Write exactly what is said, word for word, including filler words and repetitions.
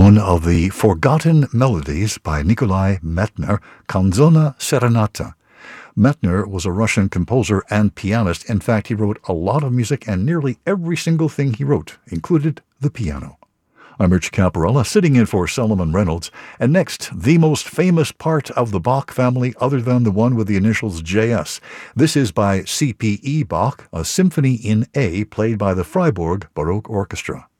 one of the Forgotten Melodies by Nikolai Metner, Canzona Serenata. Metner was a Russian composer and pianist. In fact, he wrote a lot of music, and nearly every single thing he wrote included the piano. I'm Rich Caparella, sitting in for Solomon Reynolds. And next, the most famous part of the Bach family other than the one with the initials J S. This is by C P E Bach, a symphony in A played by the Freiburg Baroque Orchestra.